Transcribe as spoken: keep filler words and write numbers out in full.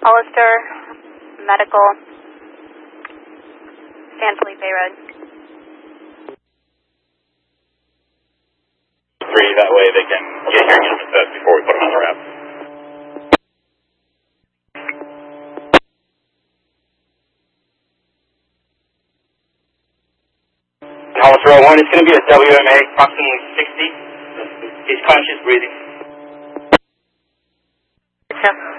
Hollister, Medical, San Felipe Road. Three, that way they can get hearing instruments test before we put them on the route. Hollister oh one, it's going to be a W M A, approximately sixty. He's conscious breathing. Sure.